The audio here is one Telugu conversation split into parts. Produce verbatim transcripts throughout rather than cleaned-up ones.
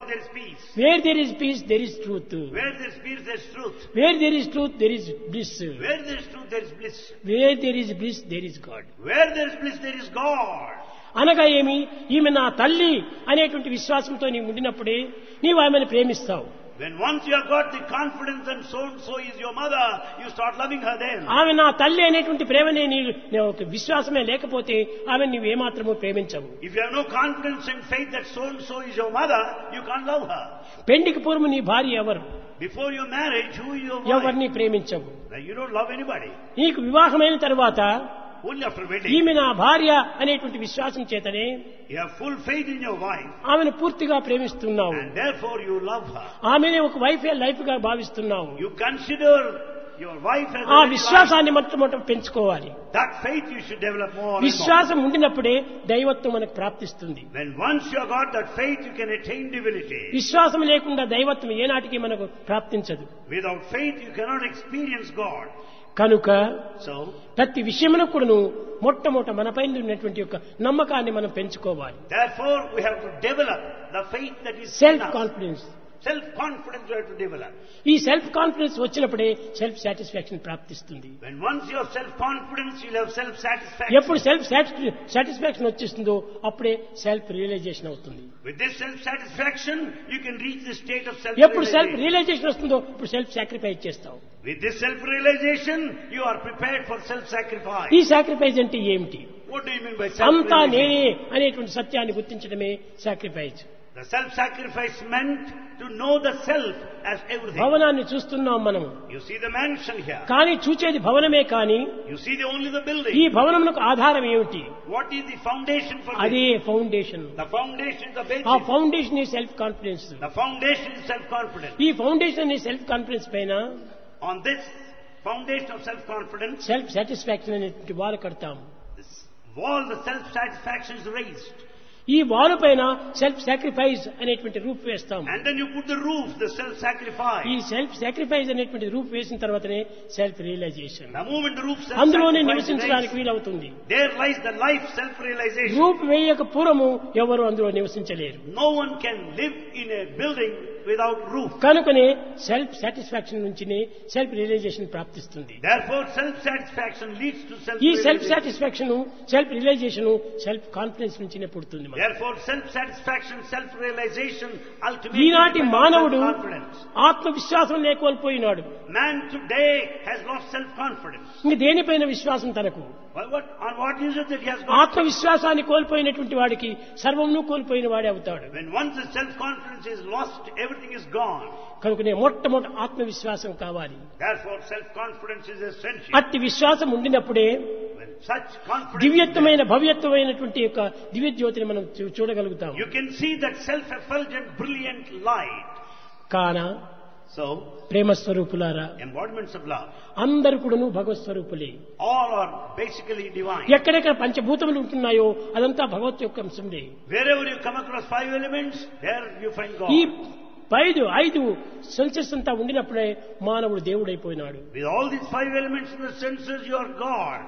there is peace. Where there is peace, there is truth. Where there is peace, there is truth. Where there is truth, there is bliss. Where there is truth, there is bliss. Where there is bliss, there is God. Where there is bliss, there is God. అనగా ఏమి, ఈమె నా తల్లి అనేటువంటి విశ్వాసంతో నీవు ఉండినప్పుడే నీవు ఆమెను ప్రేమిస్తావు. When once you have got the confidence and so and so is your mother, you start loving her then. ఆమె నా తల్లి అనేటువంటి ప్రేమనే నీవు ఒక విశ్వాసమే లేకపోతే ఆమె నీవు ఏమాత్రము ప్రేమించవు. If you have no confidence and faith that so and so is your mother, you can't love her. పెండికి పూర్వం నీ భార్య ఎవరు? Before your marriage, who is your wife? ఎవరిని ప్రేమించవు. You don't love anybody. నీకు వివాహమైన తర్వాత Only after wedding. ఈమె నా భార్య అనేటువంటి విశ్వాసం చేతనే You have full faith in your wife. ఆమెను పూర్తిగా ప్రేమిస్తున్నావు. And therefore you love her. ఆమెనే ఒక వైఫ్ లైఫ్ గా భావిస్తున్నావు. You consider your wife as ఆ a విశ్వాసాన్ని మొట్టమొదట పెంచుకోవాలి. That faith you should develop more and more. విశ్వాసం ఉండినప్పుడే దైవత్వం మనకు ప్రాప్తిస్తుంది. When once you have got that faith, you can attain divinity. విశ్వాసం లేకుండా దైవత్వం ఏనాటికి మనకు ప్రాప్తించదు. Without faith, you cannot experience God. కనుక So, ప్రతి విషయంలో కూడాను మొట్టమొదట మనపైన ఉన్నటువంటి యొక్క నమ్మకాన్ని మనం పెంచుకోవాలి. therefore, we have to develop the faith that is in self us. Confidence. Self-confidence you have to develop. ఈ సెల్ఫ్ కాన్ఫిడెన్స్ వచ్చినప్పుడే సెల్ఫ్ సాటిస్ఫాక్షన్ ప్రాప్తిస్తుంది. When once you have self-confidence, you'll have self-satisfaction. ఎప్పుడు సెల్ఫ్ సాటిస్ఫాక్షన్ వచ్చేస్తుందో అప్పుడే సెల్ఫ్ రియలైజేషన్ అవుతుంది. With this self-satisfaction, you can reach the state of ఎప్పుడు సెల్ఫ్ self-realization. రియలైజేషన్ వస్తుందో ఇప్పుడు సెల్ఫ్ సాక్రిఫైస్ చేస్తావు. With this self-realization, you are prepared for self-sacrifice. ఈ సాక్రిఫైస్ అంటే ఏమిటి? What do you mean by అంతా self-realization? నేనే అనేటువంటి సత్యాన్ని గుర్తించడమే sacrifice. The self-sacrifice meant to know the self as everything. భవనాన్ని చూస్తున్నాం మనం. You see the mansion here. కానీ చూచేది భవనమే కానీ You see the, only the building. ఈ భవనమునకు ఆధారం ఏమిటి? What is the foundation for అదే this? Foundation. The foundation is the ఆ basis. ఫౌండేషన్ ఈ self confidence. The foundation is self-confidence. ఈ ఫౌండేషన్ ఈ సెల్ఫ్ కాన్ఫిడెన్స్ పైన On this foundation of self-confidence, self satisfaction అనేటువంటి వారు కడతాం. this wall, the self-satisfaction is raised. ఈ వారు పైన సెల్ఫ్ సాక్రిఫైస్ అనేటువంటి రూప్ వేస్తాం. And then you put the roof, the self-sacrifice. ఈ సెల్ఫ్ సాక్రిఫైస్ అనేటువంటి రూప్ వేసిన తర్వాతనే self realisation. The moment the roof అందులోనే self-sacrifice is నివసించడానికి raised, వీలవుతుంది. there lies the life self-realization. రూప్ వేయక పూర్వము ఎవరు అందులో నివసించలేరు. No one can live in a building without roof. కనుకనే సెల్ఫ్ సాటిస్ఫాక్షన్ నుంచినే సెల్ఫ్ రియలైజేషన్ ప్రాప్తిస్తుంది. Therefore, self-satisfaction leads to ఈ self self-realization. Satisfaction self realisation self confidence నుంచినే పుడుతుంది. మనకు. Therefore, self-satisfaction, self-realization, ultimately ఈనాటి depends on మానవుడు self-confidence. ఆత్మవిశ్వాసం లేకోల్పోయినాడు. Man today has lost self-confidence. ఇంక దేనిపైన విశ్వాసం తనకు? Well, what, on what is it that he has got? ఆత్మవిశ్వాసాన్ని కోల్పోయినటువంటి వాడికి సర్వమును కోల్పోయిన వాడే అవుతాడు. When once the self-confidence is lost, everything is gone. కనుకనే మొట్టమొదటి ఆత్మవిశ్వాసం కావాలి. Therefore, self-confidence is essential. అట్టి విశ్వాసం ఉండినప్పుడే When such confidence is దివ్యత్వమైన భవ్యత్వమైనటువంటి యొక్క దివ్య జ్యోతిని మనం చూ- చూడగలుగుతాం. there, you can see that self-effulgent, brilliant light. కాన So, ప్రేమ స్వరూపులారా, embodiments of love. అందరు కూడాను భగవత్ స్వరూపులే. All are basically divine. ఎక్కడెక్కడ పంచభూతములు ఉంటున్నాయో అదంతా భగవత్ యొక్క అంశంలే. Wherever you come across five elements, there you find God. ఈ ఐదు ఐదు సెన్సెస్ అంతా ఉండినప్పుడే మానవుడు దేవుడైపోయినాడు. With all these five elements in the senses, you are God.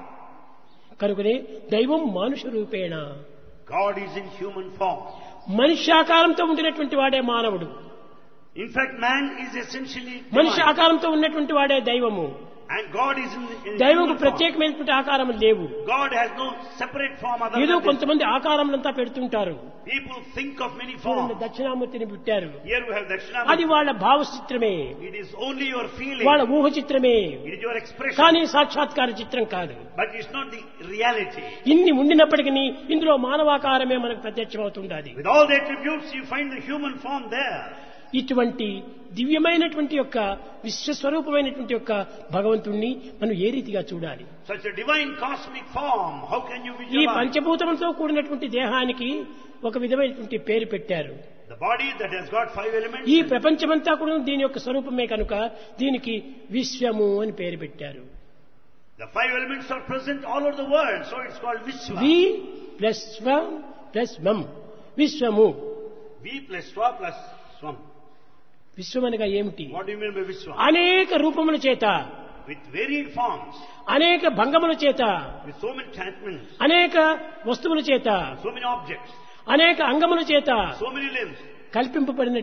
కనుకనే దైవం మానుష రూపేణ, God is in human form. మనిష్యాకారంతో ఉండినటువంటి వాడే మానవుడు. In fact, man is essentially మనిషి divine. ఆకారంతో ఉన్నటువంటి వాడే దైవము. And God is in, in దైవంకు human form. ప్రత్యేకమైనటువంటి ఆకారం లేవు. God has no separate form other ఏదో than this. కొంతమంది ఆకారములంతా పెడుతుంటారు. People think of many చూడండి, forms. దక్షిణామూర్తిని పెట్టారు. Here we have అది Dakshinamurti. వాళ్ళ భావ చిత్రమే, It is only your feeling. వాళ్ళ ఊహ చిత్రమే, It is your expression. కానీ సాక్షాత్కార చిత్రం కాదు. But it's not the reality. ఇన్ని ఉండినప్పటికీ ఇందులో మానవాకారమే మనకు ప్రత్యక్షమవుతుండాలి. With all the attributes, you find the human form there. ఇటువంటి దివ్యమైనటువంటి యొక్క విశ్వస్వరూపమైనటువంటి యొక్క భగవంతుణ్ణి మనం ఏ రీతిగా చూడాలి? Such a divine cosmic form, how can you ఈ visualize? పంచభూతములతో కూడినటువంటి దేహానికి ఒక విధమైనటువంటి పేరు పెట్టారు. The body that has got five elements. ఈ ప్రపంచమంతా కూడా దీని యొక్క స్వరూపమే కనుక దీనికి విశ్వము అని పేరు పెట్టారు. The five elements are present all over the world, so it's called Vishwa. We plus స్వం ప్లస్ మం, విశ్వము. V plus Swa plus Swam. విశ్వం అనగా ఏమిటి? What do you mean by Vishwa? అనేక రూపముల చేత, With varied forms, అనేక భంగముల చేత, with so many attachments, అనేక వస్తువుల చేత, so many objects, అనేక అంగముల చేత so many limbs. కల్పింపబడిన